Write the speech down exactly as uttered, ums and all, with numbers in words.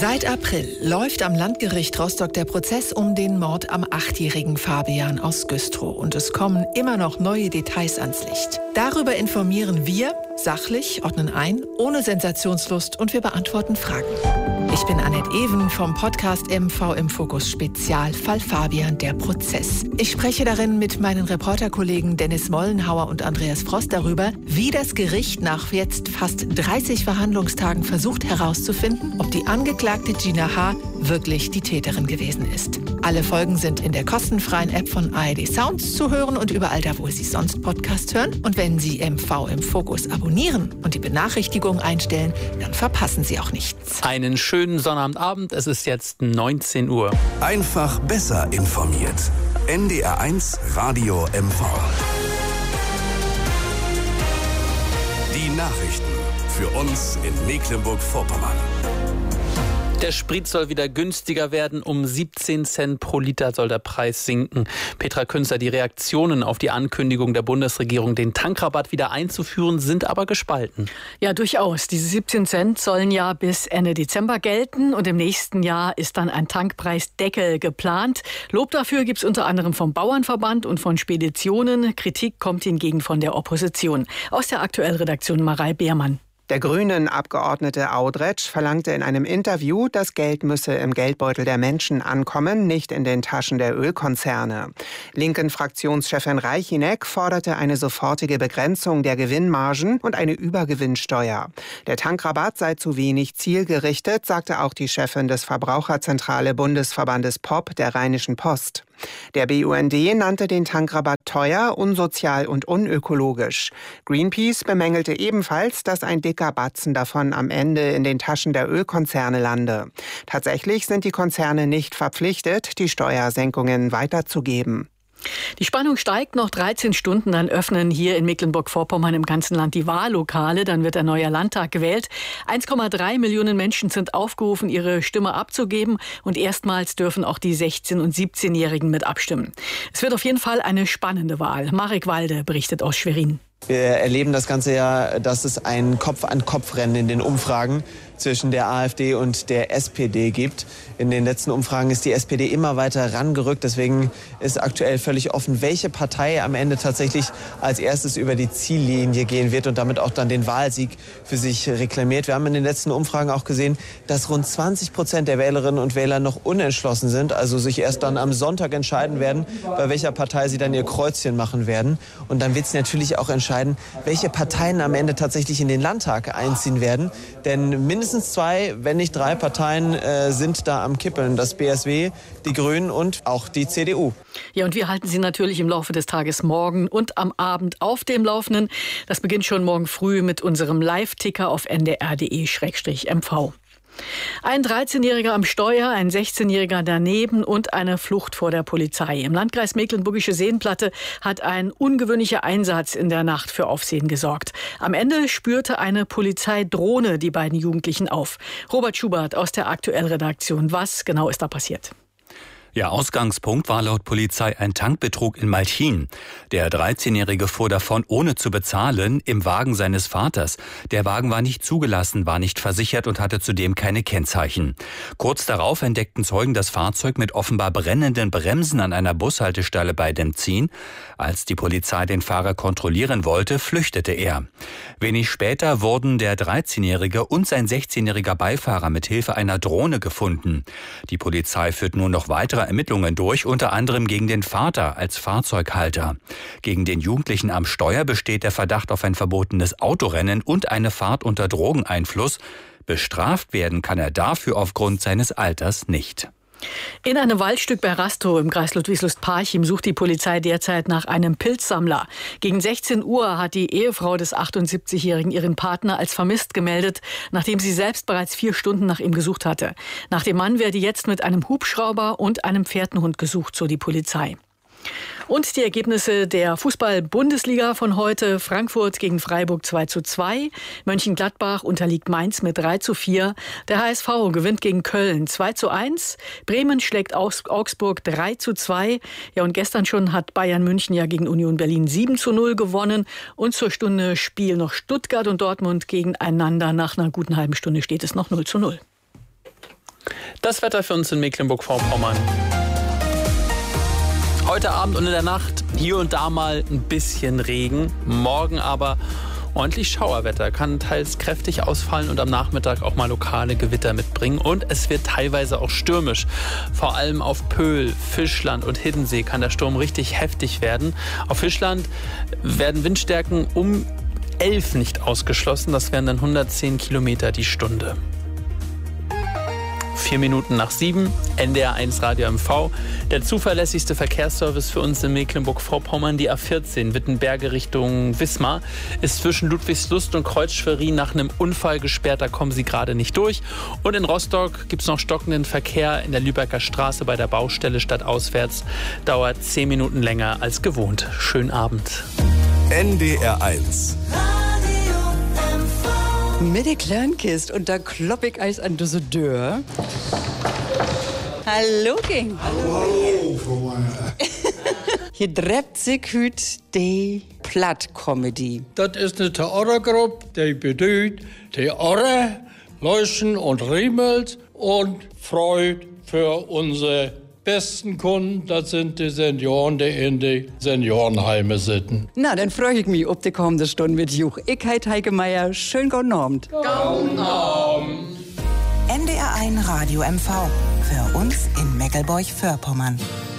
Seit April läuft am Landgericht Rostock der Prozess um den Mord am achtjährigen Fabian aus Güstrow. Und es kommen immer noch neue Details ans Licht. Darüber informieren wir sachlich, ordnen ein, ohne Sensationslust und wir beantworten Fragen. Ich bin Annette Even vom Podcast M V im Fokus Spezialfall Fabian, der Prozess. Ich spreche darin mit meinen Reporterkollegen Dennis Mollenhauer und Andreas Frost darüber, wie das Gericht nach jetzt fast dreißig Verhandlungstagen versucht herauszufinden, ob die Angeklagte Gina H. wirklich die Täterin gewesen ist. Alle Folgen sind in der kostenfreien App von A R D Sounds zu hören und überall da, wo Sie sonst Podcast hören. Und wenn Sie M V im Fokus abonnieren und die Benachrichtigung einstellen, dann verpassen Sie auch nichts. Einen schönen Sonnabendabend, es ist jetzt neunzehn Uhr. Einfach besser informiert. N D R eins Radio M V. Die Nachrichten für uns in Mecklenburg-Vorpommern. Der Sprit soll wieder günstiger werden. Um siebzehn Cent pro Liter soll der Preis sinken. Petra Künzer, die Reaktionen auf die Ankündigung der Bundesregierung, den Tankrabatt wieder einzuführen, sind aber gespalten. Ja, durchaus. Diese siebzehn Cent sollen ja bis Ende Dezember gelten. Und im nächsten Jahr ist dann ein Tankpreisdeckel geplant. Lob dafür gibt es unter anderem vom Bauernverband und von Speditionen. Kritik kommt hingegen von der Opposition. Aus der Aktuellredaktion Marei Beermann. Der Grünen-Abgeordnete Audretsch verlangte in einem Interview, das Geld müsse im Geldbeutel der Menschen ankommen, nicht in den Taschen der Ölkonzerne. Linken-Fraktionschefin Reichinek forderte eine sofortige Begrenzung der Gewinnmargen und eine Übergewinnsteuer. Der Tankrabatt sei zu wenig zielgerichtet, sagte auch die Chefin des Verbraucherzentrale Bundesverbandes P O P der Rheinischen Post. Der B U N D nannte den Tankrabatt teuer, unsozial und unökologisch. Greenpeace bemängelte ebenfalls, dass ein dicker Batzen davon am Ende in den Taschen der Ölkonzerne lande. Tatsächlich sind die Konzerne nicht verpflichtet, die Steuersenkungen weiterzugeben. Die Spannung steigt. Noch dreizehn Stunden, dann öffnen hier in Mecklenburg-Vorpommern im ganzen Land die Wahllokale. Dann wird ein neuer Landtag gewählt. eins Komma drei Millionen Menschen sind aufgerufen, ihre Stimme abzugeben. Und erstmals dürfen auch die sechzehn- und siebzehnjährigen mit abstimmen. Es wird auf jeden Fall eine spannende Wahl. Marek Walde berichtet aus Schwerin. Wir erleben das Ganze ja, dass es ein Kopf-an-Kopf-Rennen in den Umfragen zwischen der AfD und der S P D gibt. In den letzten Umfragen ist die S P D immer weiter rangerückt. Deswegen ist aktuell völlig offen, welche Partei am Ende tatsächlich als erstes über die Ziellinie gehen wird und damit auch dann den Wahlsieg für sich reklamiert. Wir haben in den letzten Umfragen auch gesehen, dass rund zwanzig Prozent der Wählerinnen und Wähler noch unentschlossen sind, also sich erst dann am Sonntag entscheiden werden, bei welcher Partei sie dann ihr Kreuzchen machen werden. Und dann wird es natürlich auch entscheiden, welche Parteien am Ende tatsächlich in den Landtag einziehen werden. Denn mindestens zwei, wenn nicht drei Parteien äh, sind da am Kippeln. Das B S W, die Grünen und auch die C D U. Ja, und wir halten Sie natürlich im Laufe des Tages morgen und am Abend auf dem Laufenden. Das beginnt schon morgen früh mit unserem Live-Ticker auf n d r punkt d e slash m v. Ein dreizehnjähriger am Steuer, ein sechzehnjähriger daneben und eine Flucht vor der Polizei. Im Landkreis Mecklenburgische Seenplatte hat ein ungewöhnlicher Einsatz in der Nacht für Aufsehen gesorgt. Am Ende spürte eine Polizeidrohne die beiden Jugendlichen auf. Robert Schubert aus der Aktuellredaktion. Was genau ist da passiert? Ja, Ausgangspunkt war laut Polizei ein Tankbetrug in Malchin. Der dreizehnjährige fuhr davon, ohne zu bezahlen, im Wagen seines Vaters. Der Wagen war nicht zugelassen, war nicht versichert und hatte zudem keine Kennzeichen. Kurz darauf entdeckten Zeugen das Fahrzeug mit offenbar brennenden Bremsen an einer Bushaltestelle bei Demzin. Als die Polizei den Fahrer kontrollieren wollte, flüchtete er. Wenig später wurden der dreizehnjährige und sein sechzehnjähriger Beifahrer mit Hilfe einer Drohne gefunden. Die Polizei führt nun noch weitere Ermittlungen durch, unter anderem gegen den Vater als Fahrzeughalter. Gegen den Jugendlichen am Steuer besteht der Verdacht auf ein verbotenes Autorennen und eine Fahrt unter Drogeneinfluss. Bestraft werden kann er dafür aufgrund seines Alters nicht. In einem Waldstück bei Rastow im Kreis Ludwigslust-Parchim sucht die Polizei derzeit nach einem Pilzsammler. Gegen sechzehn Uhr hat die Ehefrau des achtundsiebzigjährigen ihren Partner als vermisst gemeldet, nachdem sie selbst bereits vier Stunden nach ihm gesucht hatte. Nach dem Mann werde jetzt mit einem Hubschrauber und einem Pferdenhund gesucht, so die Polizei. Und die Ergebnisse der Fußball-Bundesliga von heute. Frankfurt gegen Freiburg zwei zu zwei. Mönchengladbach unterliegt Mainz mit drei zu vier. Der H S V gewinnt gegen Köln zwei zu eins. Bremen schlägt Augsburg drei zu zwei. Ja, und gestern schon hat Bayern München ja gegen Union Berlin sieben zu null gewonnen. Und zur Stunde Spiel noch Stuttgart und Dortmund gegeneinander. Nach einer guten halben Stunde steht es noch null zu null. Das Wetter für uns in Mecklenburg-Vorpommern. Heute Abend und in der Nacht hier und da mal ein bisschen Regen. Morgen aber ordentlich Schauerwetter, kann teils kräftig ausfallen und am Nachmittag auch mal lokale Gewitter mitbringen. Und es wird teilweise auch stürmisch. Vor allem auf Pöhl, Fischland und Hiddensee kann der Sturm richtig heftig werden. Auf Fischland werden Windstärken um elf nicht ausgeschlossen. Das wären dann hundertzehn Kilometer die Stunde. Vier Minuten nach sieben, N D R eins Radio M V. Der zuverlässigste Verkehrsservice für uns in Mecklenburg-Vorpommern, die A vierzehn, Wittenberge Richtung Wismar, ist zwischen Ludwigslust und Kreuzschwerin nach einem Unfall gesperrt. Da kommen sie gerade nicht durch. Und in Rostock gibt es noch stockenden Verkehr in der Lübecker Straße bei der Baustelle stadtauswärts. Dauert zehn Minuten länger als gewohnt. Schönen Abend. N D R eins. Mit der Kleinkist und da klopp ich eis an diese Tür. Hallo, King. Hallo, Frau Meier. Hier dreht sich heute die Platt-Comedy. Das ist eine Theatergruppe, die bedeutet Theater, Leuchten und Riemelt und Freude für unsere besten Kunden. Das sind die Senioren, die in die Seniorenheime sitzen. Na, dann freue ich mich auf die kommende Stunde mit Juch. Ich heiße Heike Meier. Schönen guten Abend. Guten Abend. N D R eins Radio M V. Für uns in Mecklenburg-Vorpommern.